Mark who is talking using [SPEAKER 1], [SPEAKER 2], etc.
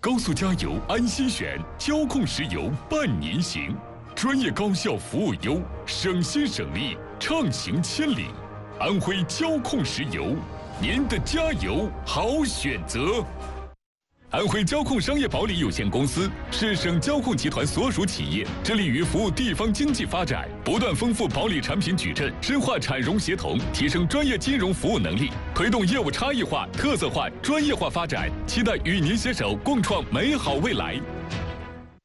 [SPEAKER 1] 高速加油安心选，交控石油伴您行，专业高效服务优，省心省力，畅行千里。安徽交控石油，您的加油好选择。安徽交控商业保理有限公司是省交控集团所属企业，致力于服务地方经济发展，不断丰富保理产品矩阵，深化产融协同，提升专业金融服务能力，推动业务差异化、特色化、专业化发展，期待与您携手共创美好未来。